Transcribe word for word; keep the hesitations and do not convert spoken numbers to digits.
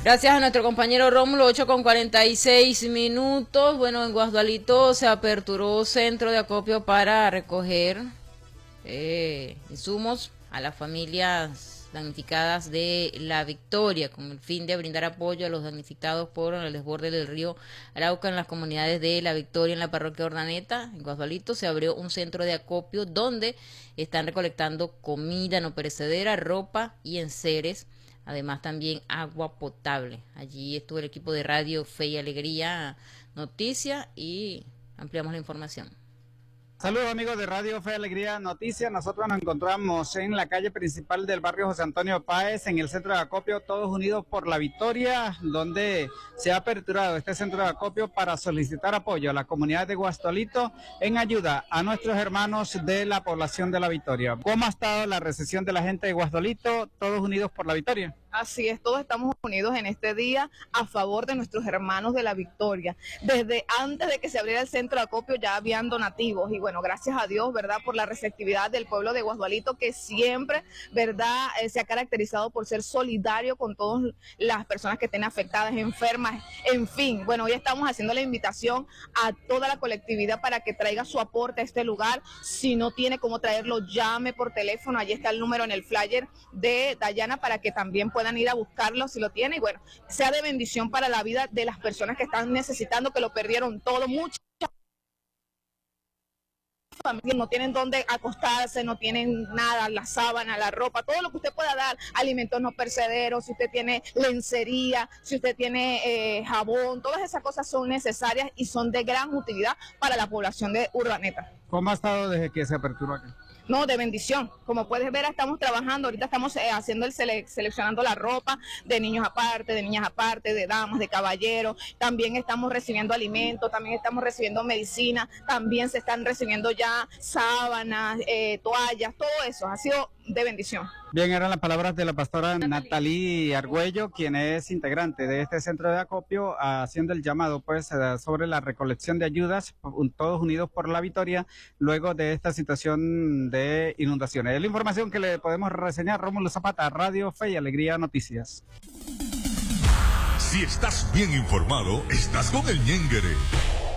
Gracias a nuestro compañero Rómulo, ocho con cuarenta y seis minutos. Bueno, en Guasdualito se aperturó centro de acopio para recoger eh, insumos a las familias damnificadas de La Victoria, con el fin de brindar apoyo a los damnificados por el desborde del río Arauca en las comunidades de La Victoria, en la parroquia Urdaneta. En Guasdualito se abrió un centro de acopio donde están recolectando comida no perecedera, ropa y enseres. Además también agua potable. Allí estuvo el equipo de Radio Fe y Alegría Noticia y ampliamos la información. Saludos amigos de Radio Fe y Alegría Noticias. Nosotros nos encontramos en la calle principal del barrio José Antonio Páez, en el centro de acopio Todos Unidos por la Victoria, donde se ha aperturado este centro de acopio para solicitar apoyo a la comunidad de Guasdualito en ayuda a nuestros hermanos de la población de La Victoria. ¿Cómo ha estado la recepción de la gente de Guasdualito, Todos Unidos por la Victoria? Así es, todos estamos unidos en este día a favor de nuestros hermanos de La Victoria. Desde antes de que se abriera el centro de acopio ya habían donativos y bueno, gracias a Dios, ¿verdad?, por la receptividad del pueblo de Guasdualito, que siempre, ¿verdad?, eh, se ha caracterizado por ser solidario con todas las personas que estén afectadas, enfermas, en fin. Bueno, hoy estamos haciendo la invitación a toda la colectividad para que traiga su aporte a este lugar. Si no tiene cómo traerlo, llame por teléfono, allí está el número en el flyer de Dayana para que también pueda puedan ir a buscarlo si lo tiene y bueno, sea de bendición para la vida de las personas que están necesitando, que lo perdieron todo. Muchas familias no tienen dónde acostarse, no tienen nada, la sábana, la ropa, todo lo que usted pueda dar, alimentos no perecederos, si usted tiene lencería, si usted tiene eh, jabón, todas esas cosas son necesarias y son de gran utilidad para la población de Urdaneta. ¿Cómo ha estado desde que se aperturó aquí? No, de bendición. Como puedes ver, estamos trabajando, ahorita estamos eh, haciendo el sele seleccionando la ropa de niños aparte, de niñas aparte, de damas, de caballeros. También estamos recibiendo alimentos, también estamos recibiendo medicina, también se están recibiendo ya sábanas, eh, toallas, todo eso ha sido de bendición. Bien, eran las palabras de la pastora Natalie Argüello, quien es integrante de este centro de acopio, haciendo el llamado pues sobre la recolección de ayudas, Todos Unidos por la Victoria, luego de esta situación de inundaciones. Es la información que le podemos reseñar. Rómulo Zapata, Radio Fe y Alegría Noticias. Si estás bien informado, estás con el Ñenguere.